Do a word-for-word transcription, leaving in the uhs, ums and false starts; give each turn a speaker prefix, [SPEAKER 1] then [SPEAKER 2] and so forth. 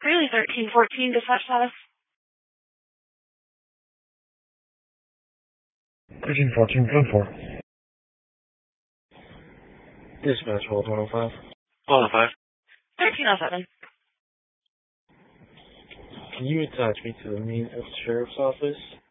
[SPEAKER 1] Really, thirteen fourteen, dispatch status.
[SPEAKER 2] thirteen fourteen, ten four.
[SPEAKER 3] Dispatch, hold one oh five.
[SPEAKER 4] one oh five.
[SPEAKER 1] thirteen oh seven.
[SPEAKER 3] Can you attach me to the main sheriff's office?